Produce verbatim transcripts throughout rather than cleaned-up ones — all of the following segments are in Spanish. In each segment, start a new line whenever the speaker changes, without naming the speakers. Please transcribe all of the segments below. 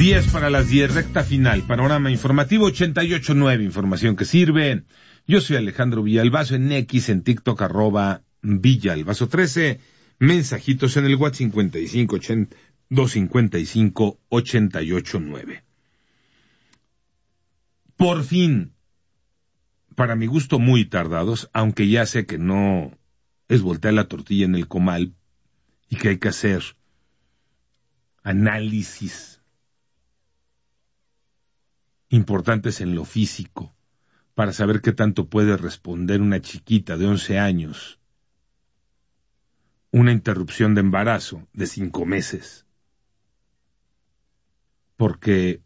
diez para las diez, recta final, panorama informativo ochenta y ocho punto nueve, información que sirve. Yo soy Alejandro Villalbazo, en X, en TikTok, arroba Villalbazo trece, mensajitos en el WhatsApp cincuenta y cinco ochenta, doscientos cincuenta y cinco, ochenta y ocho nueve. Por fin, para mi gusto muy tardados, aunque ya sé que no es voltear la tortilla en el comal y que hay que hacer análisis importantes en lo físico para saber qué tanto puede responder una chiquita de once años, una interrupción de embarazo de cinco meses. Porque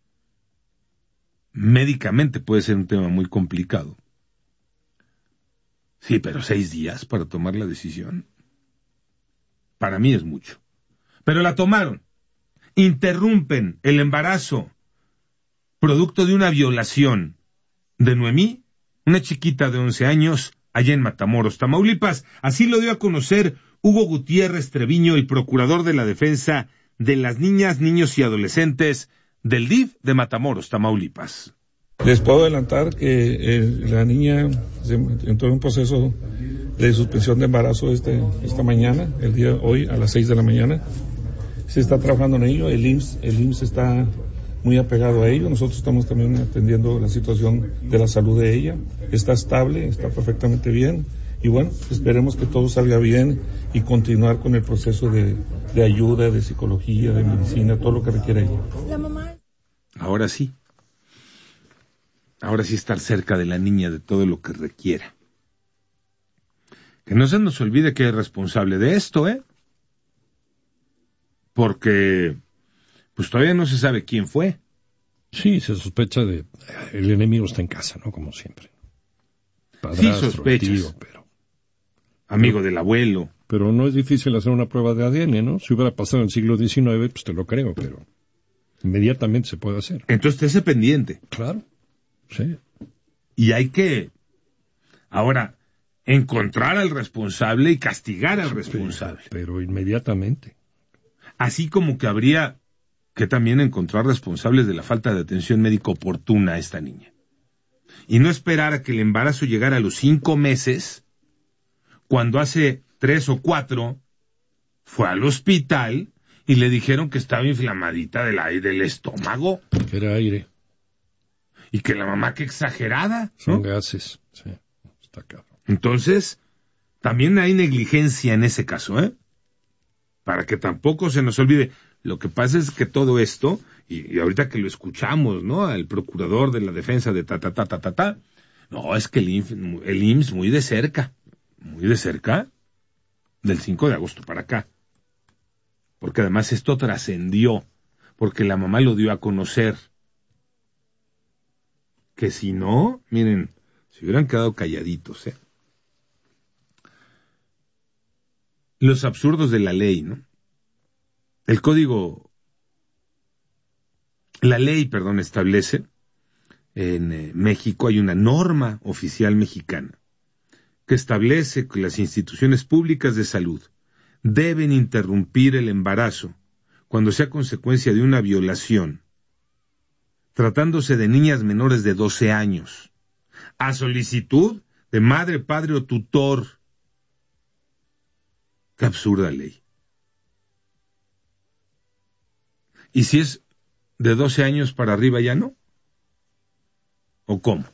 médicamente puede ser un tema muy complicado. Sí, pero seis días para tomar la decisión. Para mí es mucho. Pero la tomaron. Interrumpen el embarazo producto de una violación de Noemí, una chiquita de once años, allá en Matamoros, Tamaulipas. Así lo dio a conocer Hugo Gutiérrez Treviño, el procurador de la defensa de las niñas, niños y adolescentes del D I F de Matamoros, Tamaulipas.
Les puedo adelantar que eh, la niña entró en un proceso de suspensión de embarazo este, esta mañana, el día de hoy a las seis de la mañana. Se está trabajando en ello, el I M S S, el I M S S está muy apegado a ello. Nosotros estamos también atendiendo la situación de la salud de ella. Está estable, está perfectamente bien. Y bueno, esperemos que todo salga bien y continuar con el proceso de, de ayuda, de psicología, de medicina, todo lo que requiere ella.
La mamá.
Ahora sí. Ahora sí estar cerca de la niña de todo lo que requiera. Que no se nos olvide que es responsable de esto, ¿eh? Porque pues todavía no se sabe quién fue.
Sí, se sospecha de... El enemigo está en casa, ¿no? Como siempre. Padrastro,
sí, sospechas.
Tío, pero...
Amigo del abuelo.
Pero no es difícil hacer una prueba de A D N, ¿no? Si hubiera pasado en el siglo diecinueve, pues te lo creo, pero inmediatamente se puede hacer.
Entonces esté pendiente.
Claro, sí.
Y hay que, ahora, encontrar al responsable y castigar al responsable.
Pero, pero inmediatamente.
Así como que habría que también encontrar responsables de la falta de atención médica oportuna a esta niña. Y no esperar a que el embarazo llegara a los cinco meses, cuando hace tres o cuatro fue al hospital y le dijeron que estaba inflamadita del aire del estómago.
Que era aire.
Y que la mamá, qué exagerada, ¿no?
Son gases, sí, está cabrón.
Entonces, también hay negligencia en ese caso, ¿eh? Para que tampoco se nos olvide. Lo que pasa es que todo esto, y, y ahorita que lo escuchamos, ¿no? Al procurador de la defensa de ta, ta, ta, ta, ta, ta, no, es que el I M S S, el I M S S muy de cerca, muy de cerca, del cinco de agosto para acá. Porque además esto trascendió, porque la mamá lo dio a conocer. Que si no, miren, se hubieran quedado calladitos, ¿eh? Los absurdos de la ley, ¿no? El código, la ley, perdón, establece, en eh, México hay una norma oficial mexicana que establece que las instituciones públicas de salud deben interrumpir el embarazo cuando sea consecuencia de una violación, tratándose de niñas menores de doce años, a solicitud de madre, padre o tutor. Qué absurda ley. ¿Y si es de doce años para arriba ya no? ¿O cómo?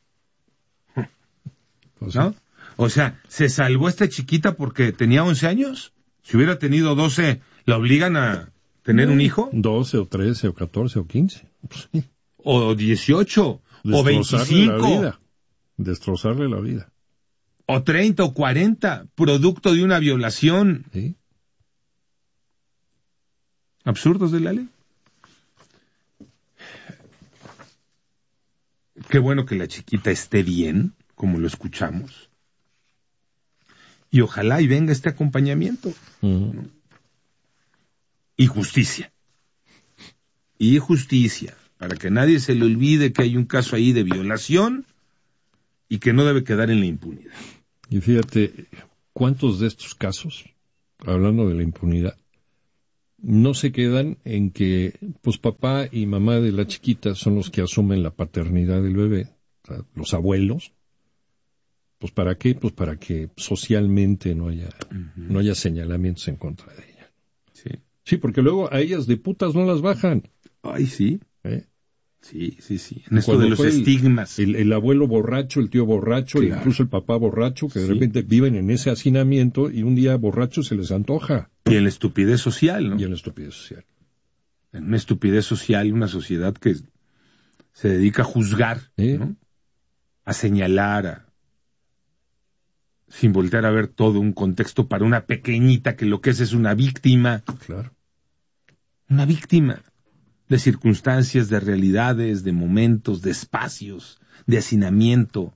¿No? O sea, ¿se salvó esta chiquita porque tenía once años? Si hubiera tenido doce, ¿la obligan a tener un hijo?
doce o trece o catorce o quince. Sí.
O dieciocho, o veinticinco.
La vida. Destrozarle la vida.
O treinta o cuarenta, producto de una violación.
¿Sí?
Absurdos de la ley. Qué bueno que la chiquita esté bien, como lo escuchamos. Y ojalá y venga este acompañamiento. Uh-huh. ¿No? Y justicia. Y justicia. Para que nadie se le olvide que hay un caso ahí de violación y que no debe quedar en la impunidad.
Y fíjate, ¿cuántos de estos casos, hablando de la impunidad, no se quedan en que pues papá y mamá de la chiquita son los que asumen la paternidad del bebé, o sea, los abuelos. Pues ¿para qué? Pues para que socialmente no haya, uh-huh. no haya señalamientos en contra de ella.
Sí.
Sí, porque luego a ellas de putas no las bajan.
Ay, sí.
¿Eh?
Sí, sí, sí. En esto de los estigmas.
El, el, el abuelo borracho, el tío borracho, claro. incluso el papá borracho, que de sí. repente viven en ese hacinamiento y un día borracho se les antoja.
Y en la estupidez social, ¿no?
Y en la estupidez social.
En una estupidez social, una sociedad que se dedica a juzgar, ¿Eh? ¿no? A señalar, a... sin voltear a ver todo un contexto para una pequeñita que lo que es es una víctima.
Claro.
Una víctima de circunstancias, de realidades, de momentos, de espacios, de hacinamiento.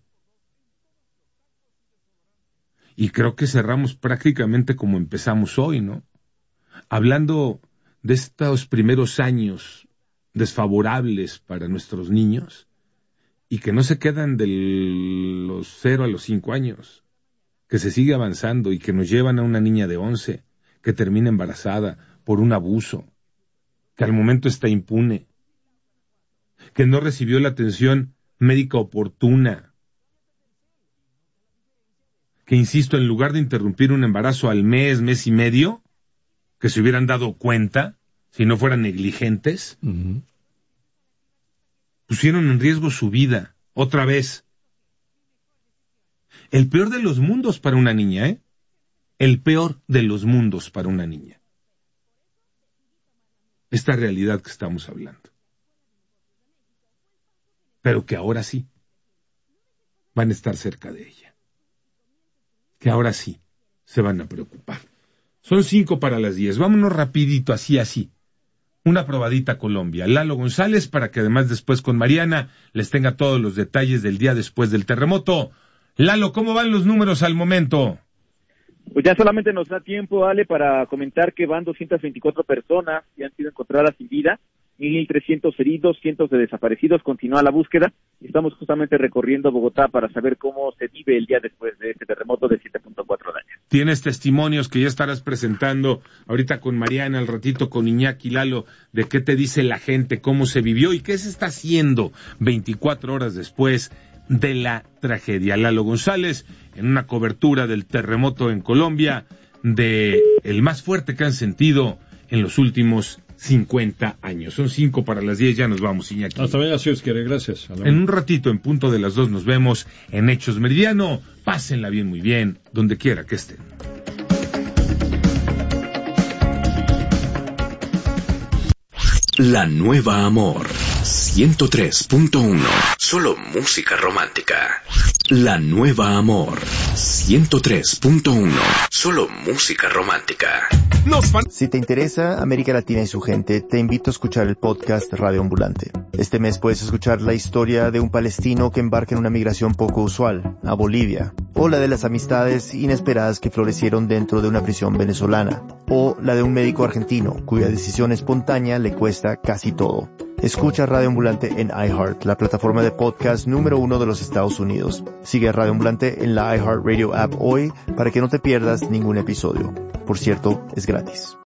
Y creo que cerramos prácticamente como empezamos hoy, ¿no? Hablando de estos primeros años desfavorables para nuestros niños y que no se quedan de los cero a los cinco años, que se sigue avanzando y que nos llevan a una niña de once que termina embarazada por un abuso, que al momento está impune, que no recibió la atención médica oportuna, que, insisto, en lugar de interrumpir un embarazo al mes, mes y medio, que se hubieran dado cuenta, si no fueran negligentes, uh-huh. pusieron en riesgo su vida, otra vez. El peor de los mundos para una niña, ¿eh? El peor de los mundos para una niña. Esta realidad que estamos hablando. Pero que ahora sí van a estar cerca de ella. Que ahora sí se van a preocupar. Son cinco para las diez. Vámonos rapidito, así, así. Una probadita a Colombia. Lalo González, para que además después con Mariana les tenga todos los detalles del día después del terremoto. Lalo, ¿cómo van los números al momento?
Pues ya solamente nos da tiempo, Ale, para comentar que van doscientas veinticuatro personas que han sido encontradas sin vida, mil trescientos heridos, cientos de desaparecidos. Continúa la búsqueda. Estamos justamente recorriendo Bogotá para saber cómo se vive el día después de este terremoto de siete punto cuatro daños.
Tienes testimonios que ya estarás presentando ahorita con Mariana, al ratito con Iñaki, Lalo, de qué te dice la gente, cómo se vivió y qué se está haciendo veinticuatro horas después de la tragedia. Lalo González, en una cobertura del terremoto en Colombia, de el más fuerte que han sentido en los últimos cincuenta años. Son cinco para las diez, ya nos vamos, Iñaki.
Hasta mañana, si os quiere, gracias.
En un ratito, en punto de las dos, nos vemos en Hechos Meridiano. Pásenla bien, muy bien, donde quiera que estén.
La Nueva Amor, ciento tres punto uno. Solo música romántica. La Nueva Amor, ciento tres punto uno. Solo música romántica.
Si te interesa América Latina y su gente, te invito a escuchar el podcast Radio Ambulante. Este mes puedes escuchar la historia de un palestino que embarca en una migración poco usual, a Bolivia, o la de las amistades inesperadas que florecieron dentro de una prisión venezolana, o la de un médico argentino cuya decisión espontánea le cuesta casi todo. Escucha Radio Ambulante en iHeart, la plataforma de podcast número uno de los Estados Unidos. Sigue a Radio Ambulante en la iHeartRadio app hoy para que no te pierdas ningún episodio. Por cierto, es gratis.